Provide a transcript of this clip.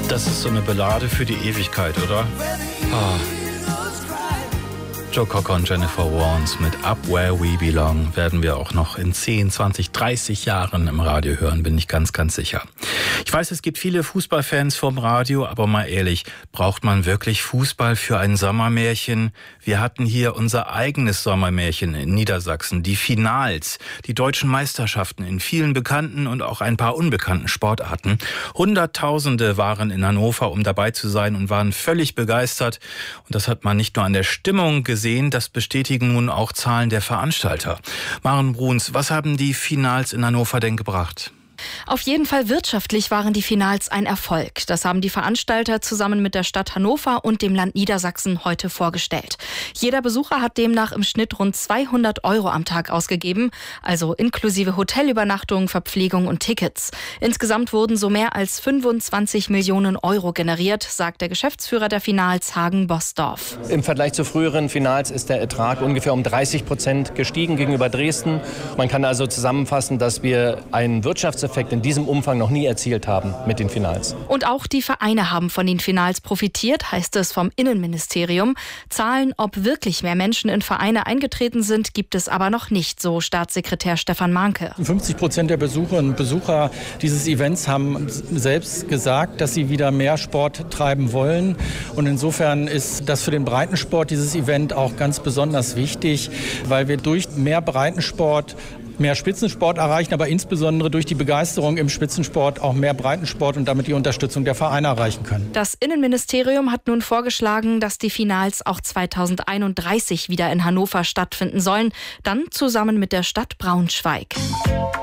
Das ist so eine Ballade für die Ewigkeit, oder? Joe Cocker und Jennifer Warnes mit Up Where We Belong werden wir auch noch in 10, 20, 30 Jahren im Radio hören, bin ich ganz, ganz sicher. Ich weiß, es gibt viele Fußballfans vom Radio, aber mal ehrlich, braucht man wirklich Fußball für ein Sommermärchen? Wir hatten hier unser eigenes Sommermärchen in Niedersachsen, die Finals, die deutschen Meisterschaften in vielen bekannten und auch ein paar unbekannten Sportarten. Hunderttausende waren in Hannover, um dabei zu sein und waren völlig begeistert. Und das hat man nicht nur an der Stimmung gesehen, das bestätigen nun auch Zahlen der Veranstalter. Maren Bruns, was haben die Finals in Hannover denn gebracht? Auf jeden Fall wirtschaftlich waren die Finals ein Erfolg. Das haben die Veranstalter zusammen mit der Stadt Hannover und dem Land Niedersachsen heute vorgestellt. Jeder Besucher hat demnach im Schnitt rund 200 € am Tag ausgegeben, also inklusive Hotelübernachtung, Verpflegung und Tickets. Insgesamt wurden so mehr als 25 Millionen € generiert, sagt der Geschäftsführer der Finals, Hagen Bosdorf. Im Vergleich zu früheren Finals ist der Ertrag ungefähr um 30% gestiegen gegenüber Dresden. Man kann also zusammenfassen, dass wir einen Wirtschaftseffekt in diesem Umfang noch nie erzielt haben mit den Finals. Und auch die Vereine haben von den Finals profitiert, heißt es vom Innenministerium. Zahlen, ob wirklich mehr Menschen in Vereine eingetreten sind, gibt es aber noch nicht, so Staatssekretär Stefan Mahnke. 50% der Besucherinnen und Besucher dieses Events haben selbst gesagt, dass sie wieder mehr Sport treiben wollen. Und insofern ist das für den Breitensport, dieses Event, auch ganz besonders wichtig, weil wir durch mehr Breitensport mehr Spitzensport erreichen, aber insbesondere durch die Begeisterung im Spitzensport auch mehr Breitensport und damit die Unterstützung der Vereine erreichen können. Das Innenministerium hat nun vorgeschlagen, dass die Finals auch 2031 wieder in Hannover stattfinden sollen, dann zusammen mit der Stadt Braunschweig.